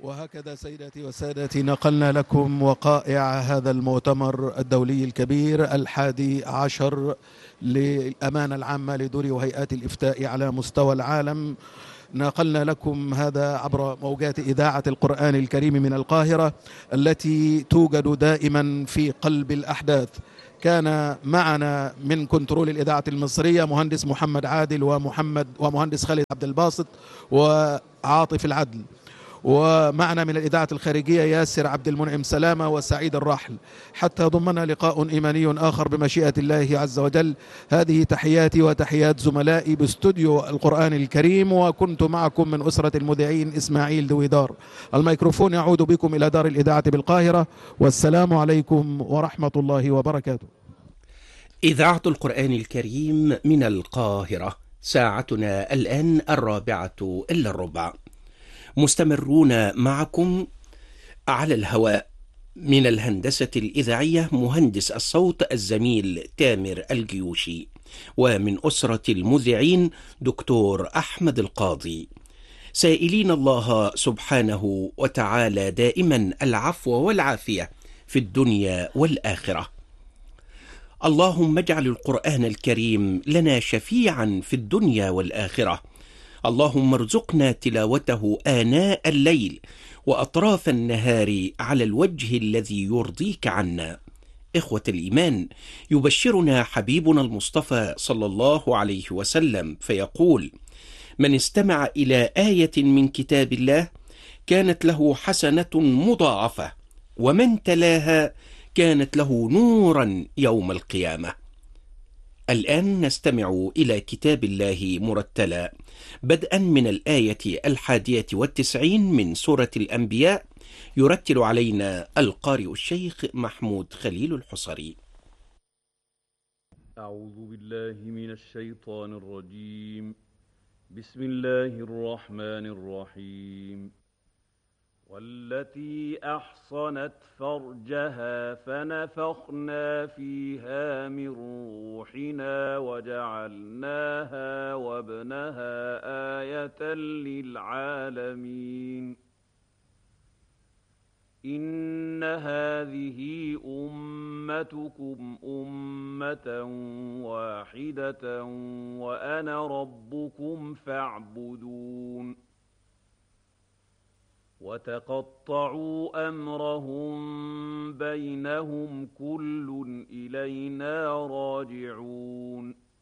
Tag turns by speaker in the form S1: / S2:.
S1: وهكذا سيداتي وسادتي نقلنا لكم وقائع هذا المؤتمر الدولي الكبير 11 للأمانة العامة لدور وهيئات الإفتاء على مستوى العالم. نقلنا لكم هذا عبر موجات إذاعة القرآن الكريم من القاهرة التي توجد دائما في قلب الأحداث. كان معنا من كنترول الإذاعة المصرية مهندس محمد عادل ومهندس خالد عبد الباسط وعاطف العدل، ومعنا من الإذاعة الخارجية ياسر عبد المنعم سلامة وسعيد الراحل، حتى ضمنا لقاء إيماني آخر بمشيئة الله عز وجل. هذه تحياتي وتحيات زملائي باستوديو القرآن الكريم، وكنت معكم من أسرة المذيعين إسماعيل دويدار. الميكروفون يعود بكم إلى دار الإذاعة بالقاهرة، والسلام عليكم ورحمة الله وبركاته.
S2: إذاعة القرآن الكريم من القاهرة، ساعتنا الآن 4:45. مستمرون معكم على الهواء من الهندسة الإذاعية مهندس الصوت الزميل تامر الجيوشي، ومن أسرة المذيعين دكتور أحمد القاضي، سائلين الله سبحانه وتعالى دائما العفو والعافية في الدنيا والآخرة. اللهم اجعل القرآن الكريم لنا شفيعا في الدنيا والآخرة. اللهم ارزقنا تلاوته آناء الليل وأطراف النهار على الوجه الذي يرضيك عنا. إخوة الإيمان، يبشرنا حبيبنا المصطفى صلى الله عليه وسلم فيقول: من استمع إلى آية من كتاب الله كانت له حسنة مضاعفة، ومن تلاها كانت له نورا يوم القيامة. الآن نستمع إلى كتاب الله مرتلا، بدءا من الآية 91 من سورة الأنبياء. يرتل علينا القارئ الشيخ محمود خليل الحصري.
S3: أعوذ بالله من الشيطان الرجيم. بسم الله الرحمن الرحيم. والتي أحصنت فرجها فنفخنا فيها من روحنا وجعلناها وابنها آية للعالمين. إن هذه أمتكم أمة واحدة وأنا ربكم فاعبدون. وتقطعوا أمرهم بينهم كل إلينا راجعون.